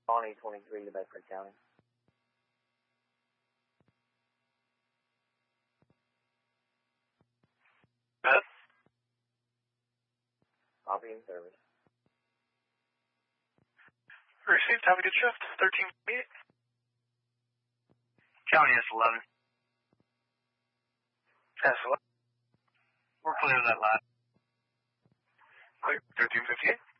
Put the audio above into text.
Pawnee 23 to Bedford County. Beth? Copy in service. Received. Have a good shift. 13:28. County S11. S11. We're clear of that lot. Clear. 13:58.